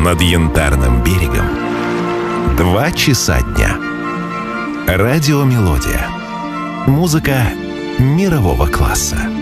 над Янтарным берегом 2 часа дня. Радиомелодия. Музыка мирового класса.